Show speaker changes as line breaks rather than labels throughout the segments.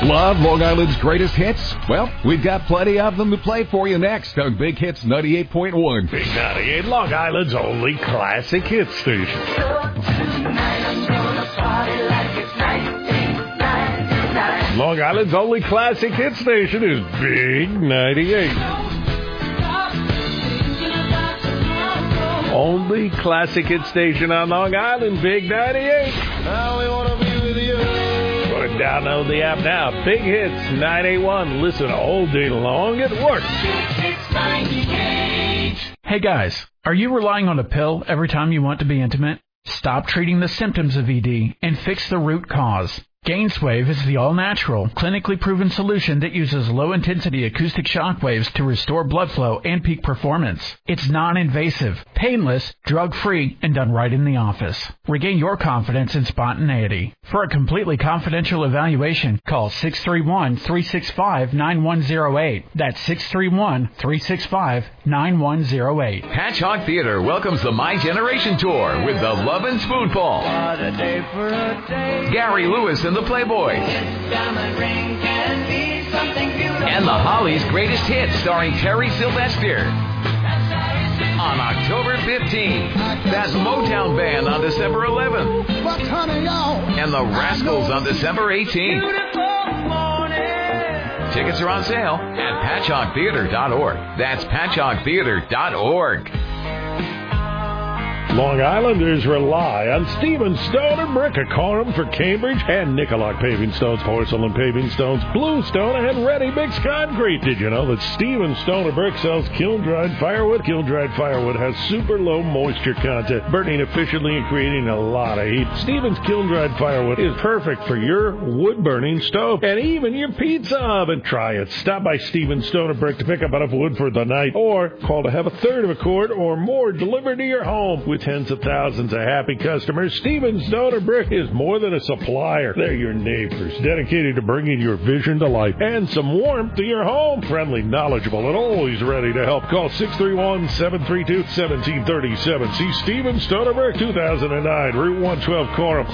Love Long Island's greatest hits? Well, we've got plenty of them to play for you next on Big Hits 98.1.
Big 98, Long Island's only classic hit station. Long Island's only classic hit station is Big 98. Only classic hit station on Long Island, Big 98. Now we want to be with you. Go to download the app now. Big Hits 981. Listen all day long at work.
Hey guys, are you relying on a pill every time you want to be intimate? Stop treating the symptoms of ED and fix the root cause. Gainswave is the all-natural, clinically proven solution that uses low-intensity acoustic shock waves to restore blood flow and peak performance. It's non-invasive, painless, drug-free, and done right in the office. Regain your confidence and spontaneity. For a completely confidential evaluation, call 631-365-9108. That's 631-365-9108.
Patchogue Theater welcomes the My Generation Tour with the Love and Spoonful. Gary Lewis and the Playboys. And the Hollies' Greatest Hits starring Terry Sylvester. On October 15th, that Motown Band on December 11th. And the Rascals on December 18th. Tickets are on sale at patchoguetheater.org. That's patchoguetheater.org.
Long Islanders rely on Stephen Stone and Brick of Coram for Cambridge and Nicolak Paving Stones, Porcelain Paving Stones, Bluestone, and Ready Mix Concrete. Did you know that Stephen Stone and Brick sells kiln-dried firewood? Kiln-dried firewood has super low moisture content, burning efficiently and creating a lot of heat. Stephen's kiln-dried firewood is perfect for your wood-burning stove and even your pizza oven. Try it. Stop by Stephen Stone and Brick to pick up enough wood for the night, or call to have a third of a cord or more delivered to your home. With tens of thousands of happy customers, Stevens Stone and Brick is more than a supplier. They're your neighbors, dedicated to bringing your vision to life and some warmth to your home. Friendly, knowledgeable, and always ready to help. Call 631-732-1737. See Stevens Stone and Brick, 2009, Route 112, Coram.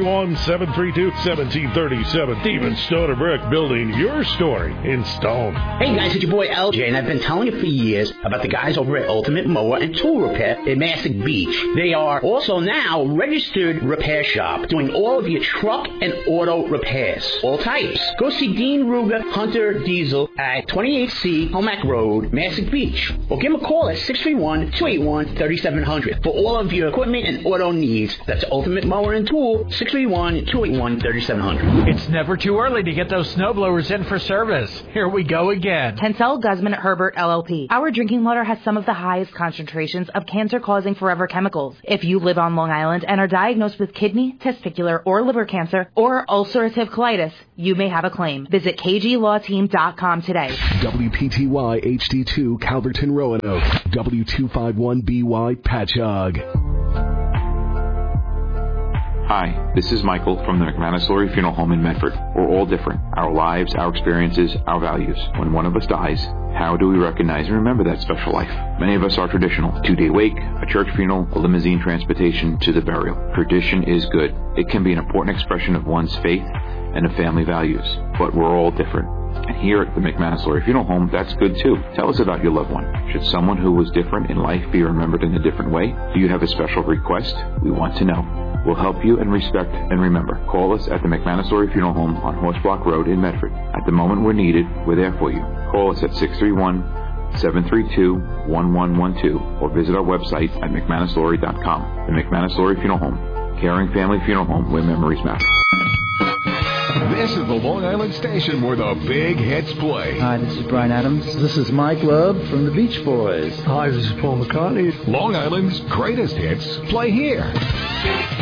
631-732-1737. Stevens Stone and Brick, building your story in stone.
Hey guys, it's your boy LJ, and I've been telling you for years about the guys over at Ultimate Mower and Tool Repair in Massac Beach. They are also now registered repair shop, doing all of your truck and auto repairs, all types. Go see Dean Ruger Hunter Diesel at 28C Homack Road, Massac Beach, or give him a call at 631-281-3700 for all of your equipment and auto needs. That's Ultimate Mower and Tool, 631-281-3700.
It's never too early to get those snowblowers in for service. Here we go again.
Tencel Guzman Herbert LLP. Our drinking water has some of the highest concentrations of cancer-causing forever chemicals. If you live on Long Island and are diagnosed with kidney, testicular, or liver cancer, or ulcerative colitis, you may have a claim. Visit kglawteam.com today.
WPTY HD2 Calverton Roanoke. W251BY Patchogue.
Hi, this is Michael from the McManus-Laurie Funeral Home in Medford. We're all different. Our lives, our experiences, our values. When one of us dies, how do we recognize and remember that special life? Many of us are traditional. 2-day wake, a church funeral, a limousine transportation to the burial. Tradition is good. It can be an important expression of one's faith and of family values. But we're all different. And here at the McManus-Laurie Funeral Home, that's good too. Tell us about your loved one. Should someone who was different in life be remembered in a different way? Do you have a special request? We want to know. We'll help you and respect and remember. Call us at the McManus-Laurie Funeral Home on Horse Block Road in Medford. At the moment we're needed, we're there for you. Call us at 631-732-1112 or visit our website at McManus-Laurie.com. The McManus-Laurie Funeral Home. Caring family funeral home where memories matter.
This is the Long Island station where the big hits play.
Hi, this is Bryan Adams. This is Mike Love from the Beach Boys.
Hi, this is Paul McCartney.
Long Island's greatest hits play here.